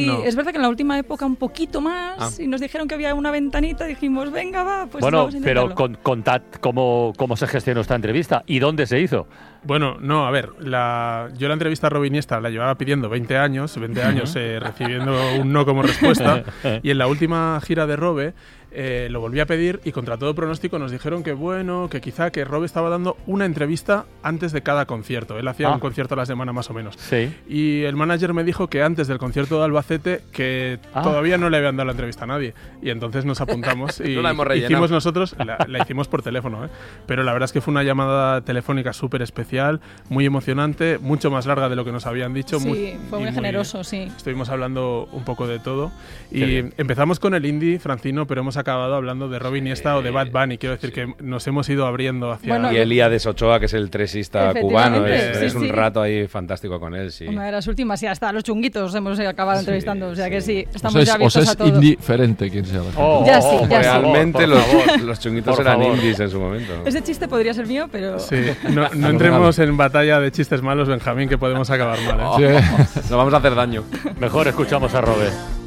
no. Es verdad que en la última época un poquito más y nos dijeron que había una ventanita y dijimos, venga, va, pues bueno, vamos a intentarlo. pero contad cómo se gestionó esta entrevista y dónde se hizo. Bueno, no, a ver, yo la entrevista a Robe Iniesta la llevaba pidiendo 20 años recibiendo un no como respuesta, y en la última gira de Robe lo volví a pedir y contra todo pronóstico nos dijeron que quizá que Robe estaba dando una entrevista antes de cada concierto. Él hacía un concierto a la semana más o menos. Sí. Y el manager me dijo que antes del concierto de Albacete que todavía no le habían dado la entrevista a nadie. Y entonces nos apuntamos y no la hemos rellenado. hicimos nosotros, la hicimos por teléfono, pero la verdad es que fue una llamada telefónica súper especial, muy emocionante, mucho más larga de lo que nos habían dicho. Sí, fue muy generoso, sí. Estuvimos hablando un poco de todo. Y empezamos con el indie, Francino, pero hemos acabado hablando de Robe Iniesta o de Bad Bunny. Quiero decir que nos hemos ido abriendo hacia... Bueno, y Elías Ochoa, que es el tresista cubano, es un sí. rato ahí fantástico con él, sí. Una de las últimas, y hasta los chunguitos hemos acabado entrevistando, o sea que sí, estamos o sea, ya abiertos a todo. indiferente quién sea. Ya sí. Realmente los chunguitos eran indies en su momento. Ese chiste podría ser mío, pero... Sí, no entremos en batalla de chistes malos, Benjamín, que podemos acabar mal. Nos vamos a hacer daño. Mejor escuchamos a Robe.